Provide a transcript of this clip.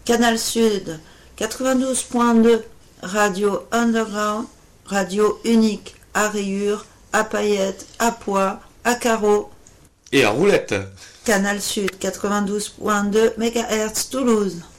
Canal Sud 92.2, Radio Underground, radio unique à rayures, à paillettes, à pois, à carreaux. Et à roulettes. Canal Sud 92.2 MHz Toulouse.